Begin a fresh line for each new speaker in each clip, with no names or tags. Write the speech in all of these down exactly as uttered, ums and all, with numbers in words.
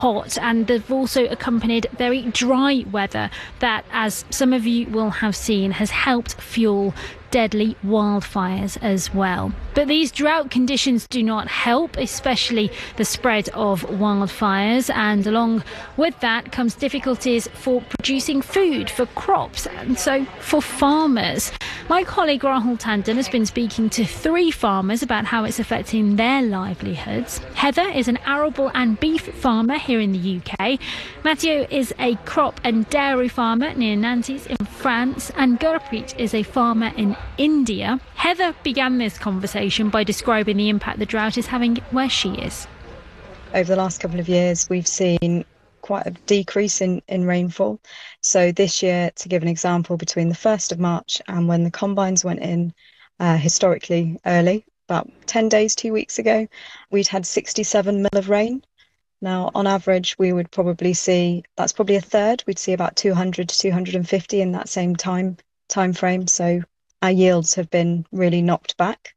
hot, and they've also accompanied very dry weather that, as some of you will have seen, has helped fuel deadly wildfires as well. But these drought conditions do not help, especially the spread of wildfires, and along with that comes difficulties for producing food for crops and so for farmers. My colleague Rahul Tandon has been speaking to three farmers about how it's affecting their livelihoods. Heather is an arable and beef farmer here in the U K. Mathieu is a crop and dairy farmer near Nantes in France, and Gurpreet is a farmer in India. Heather began this conversation by describing the impact the drought is having where she is.
Over the last couple of years, we've seen quite a decrease in, in rainfall. So this year, to give an example, between the first of March and when the combines went in uh, historically early, about ten days, two weeks ago, we'd had sixty-seven mil of rain. Now, on average, we would probably see, that's probably a third, we'd see about two hundred to two hundred fifty in that same time time frame. So our yields have been really knocked back.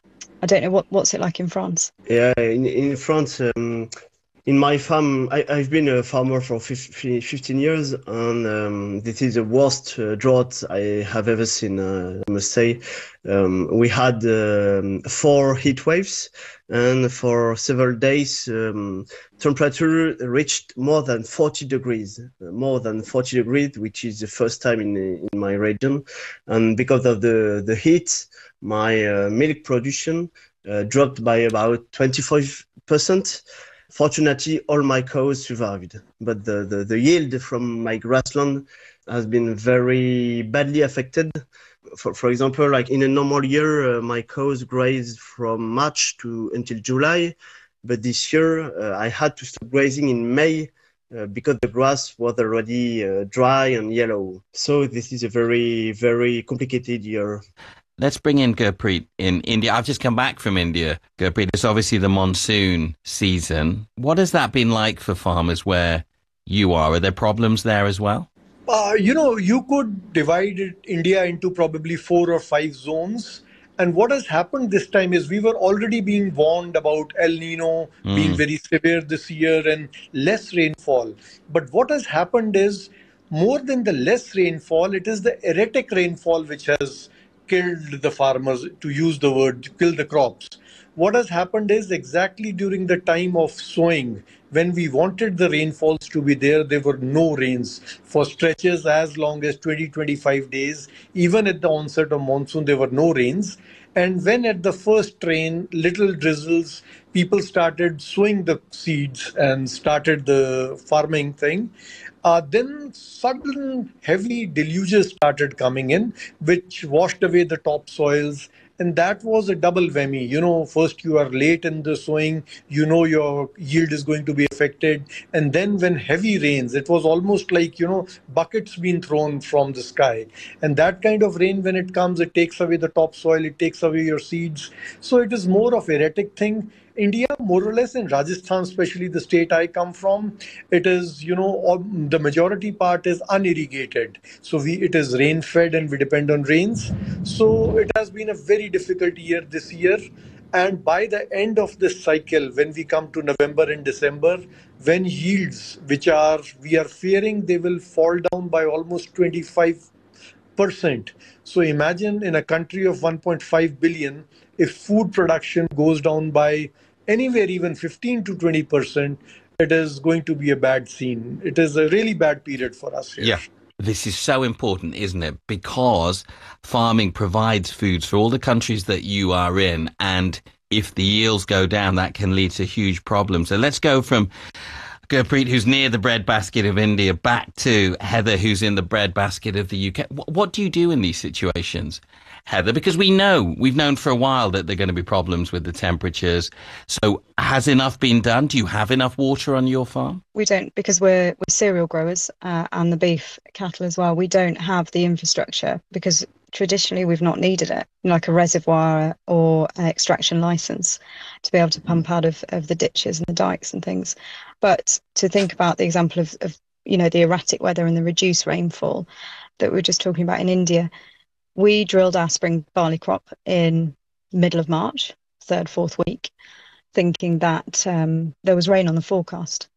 I don't know, what what's it like in France?
Yeah, in, in France, um, in my farm, I, I've been a farmer for fifteen years, and um, this is the worst uh, drought I have ever seen, uh, I must say. Um, we had um, four heat waves, and for several days, um, temperature reached more than forty degrees, more than forty degrees, which is the first time in in my region. And because of the, the heat, my uh, milk production uh, dropped by about twenty-five percent. Fortunately, all my cows survived, but the, the, the yield from my grassland has been very badly affected. For, for example, like in a normal year, uh, my cows graze from March to until July, but this year uh, I had to stop grazing in May uh, because the grass was already uh, dry and yellow. So this is a very, very complicated year.
Let's bring in Gurpreet in India. I've just come back from India, Gurpreet. It's obviously the monsoon season. What has that been like for farmers where you are? Are there problems there as well?
Uh, you know, you could divide it, India into probably four or five zones. And what has happened this time is we were already being warned about El Nino mm. being very severe this year and less rainfall. But what has happened is more than the less rainfall, it is the erratic rainfall which has killed the farmers, to use the word, killed the crops. What has happened is exactly during the time of sowing, when we wanted the rainfalls to be there, there were no rains for stretches as long as twenty to twenty-five days. Even at the onset of monsoon, there were no rains. And when at the first rain, little drizzles, people started sowing the seeds and started the farming thing. Uh, then sudden heavy deluges started coming in, which washed away the topsoils. And that was a double whammy. You know, first you are late in the sowing, you know your yield is going to be affected. And then when heavy rains, it was almost like, you know, buckets being thrown from the sky. And that kind of rain, when it comes, it takes away the topsoil, it takes away your seeds. So it is more of erratic thing. India, more or less, in Rajasthan, especially the state I come from, it is, you know, all, the majority part is unirrigated. So we, it is rain-fed and we depend on rains. So it has been a very difficult year this year. And by the end of this cycle, when we come to November and December, when yields, which are, we are fearing they will fall down by almost twenty-five percent. So imagine in a country of one point five billion, if food production goes down by anywhere even fifteen to twenty percent, it is going to be a bad scene. It is a really bad period for us here.
Yeah. This is so important, isn't it? Because farming provides foods for all the countries that you are in. And if the yields go down, that can lead to huge problems. So let's go from Gurpreet, who's near the breadbasket of India, back to Heather, who's in the breadbasket of the U K. What, what do you do in these situations, Heather? Because we know, we've known for a while that there are going to be problems with the temperatures. So has enough been done? Do you have enough water on your farm?
We don't, because we're, we're cereal growers uh, and the beef cattle as well. We don't have the infrastructure because traditionally we've not needed it, like a reservoir or an extraction license to be able to pump out of, of the ditches and the dikes and things. But to think about the example of, of, you know, the erratic weather and the reduced rainfall that we were just talking about in India, we drilled our spring barley crop in middle of March, third, fourth week, thinking that um, there was rain on the forecast.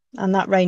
and that rain